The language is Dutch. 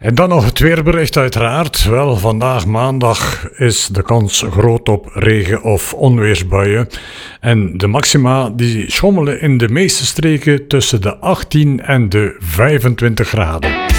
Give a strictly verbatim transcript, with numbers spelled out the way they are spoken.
En dan nog het weerbericht uiteraard. Wel, vandaag maandag is de kans groot op regen- of onweersbuien. En de maxima die schommelen in de meeste streken tussen de achttien en de vijfentwintig graden.